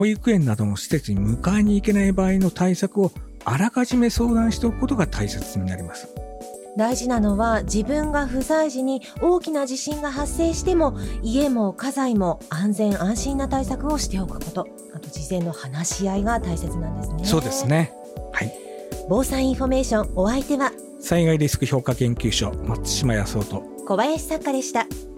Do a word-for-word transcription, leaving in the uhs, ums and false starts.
保育園などの施設に迎えに行けない場合の対策をあらかじめ相談しておくことが大切になります。 大事なのは、自分が不在時に大きな地震が発生しても家も家財も安全安心な対策をしておくこと、あと事前の話し合いが大切なんですね。 そうですね。はい。 防災インフォメーション、お相手は災害リスク評価研究所松島康夫と小林作家でした。